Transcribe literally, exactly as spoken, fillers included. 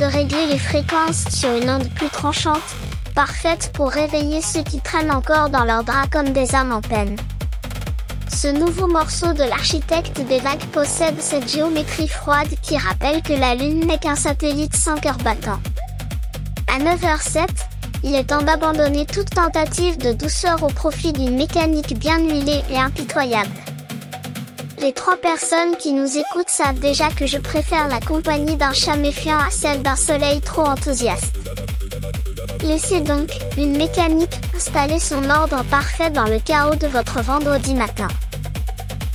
de régler les fréquences sur une onde plus tranchante, parfaite pour réveiller ceux qui traînent encore dans leurs draps comme des âmes en peine. Ce nouveau morceau de l'architecte des vagues possède cette géométrie froide qui rappelle que la Lune n'est qu'un satellite sans cœur battant. À neuf heures zéro sept, il est temps d'abandonner toute tentative de douceur au profit d'une mécanique bien huilée et impitoyable. Les trois personnes qui nous écoutent savent déjà que je préfère la compagnie d'un chat méfiant à celle d'un soleil trop enthousiaste. Laissez donc une mécanique installer son ordre parfait dans le chaos de votre vendredi matin.